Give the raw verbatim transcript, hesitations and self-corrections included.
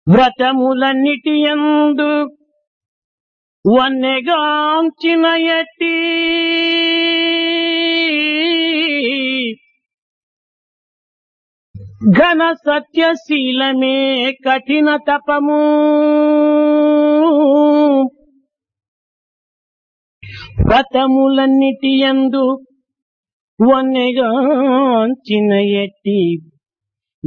వ్రతములన్నిటి యందు వన్నెగాంచిన ఎట్టి ఘన సత్యశీలమే కఠిన తపము. వ్రతములన్నిటి యందు వన్నెగాంచిన ఎట్టి